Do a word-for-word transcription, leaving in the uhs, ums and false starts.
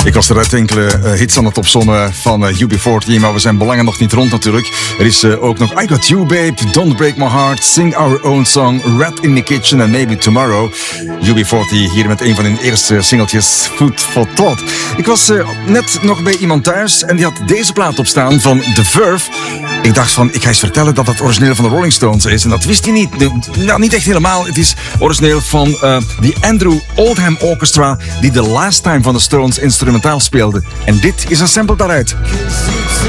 Ik was eruit enkele uh, hits aan het opzommen van uh, U B veertig, maar we zijn belangen nog niet rond natuurlijk. Er is uh, ook nog I Got You Babe, Don't Break My Heart, Sing Our Own Song, Rat in the Kitchen and Maybe Tomorrow. U B veertig hier met een van hun eerste singeltjes, Food for Thought. Ik was uh, net nog bij iemand thuis en die had deze plaat opstaan van The Verve. Ik dacht van, ik ga eens vertellen dat het origineel van de Rolling Stones is. En dat wist hij niet. Nou, niet echt helemaal. Het is origineel van uh, de Andrew Oldham Orchestra, die The Last Time van de Stones instrumentaal speelde. En dit is een sample daaruit.